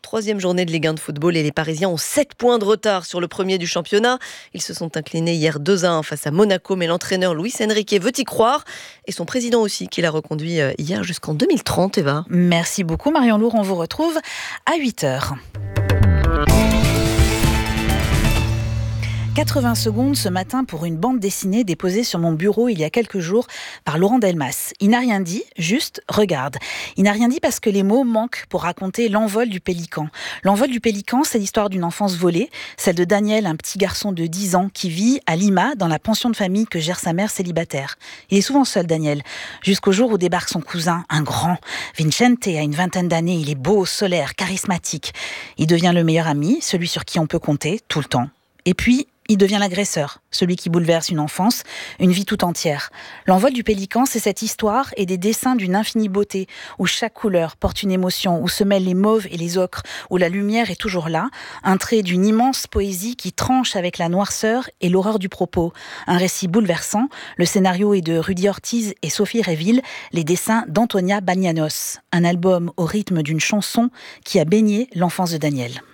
troisième journée de Ligue 1 de football et les Parisiens ont 7 points de retard sur le premier du championnat. Ils se sont inclinés hier 2-1 face à Monaco, mais l'entraîneur Luis Enrique veut y croire et son président aussi, qui l'a reconduit hier jusqu'en 2030, Eva. Merci beaucoup Marion Lourd, on vous retrouve à 8h. 80 secondes ce matin pour une bande dessinée déposée sur mon bureau il y a quelques jours par Laurent Delmas. Il n'a rien dit, juste regarde. Il n'a rien dit parce que les mots manquent pour raconter l'envol du pélican. L'envol du pélican, c'est l'histoire d'une enfance volée, celle de Daniel, un petit garçon de 10 ans qui vit à Lima, dans la pension de famille que gère sa mère célibataire. Il est souvent seul, Daniel, jusqu'au jour où débarque son cousin, un grand. Vincente a une vingtaine d'années, il est beau, solaire, charismatique. Il devient le meilleur ami, celui sur qui on peut compter, tout le temps. Et puis, il devient l'agresseur, celui qui bouleverse une enfance, une vie tout entière. L'envol du pélican, c'est cette histoire et des dessins d'une infinie beauté, où chaque couleur porte une émotion, où se mêlent les mauves et les ocres, où la lumière est toujours là, un trait d'une immense poésie qui tranche avec la noirceur et l'horreur du propos. Un récit bouleversant, le scénario est de Rudy Ortiz et Sophie Réville, les dessins d'Antonia Bagnanos. Un album au rythme d'une chanson qui a baigné l'enfance de Daniel.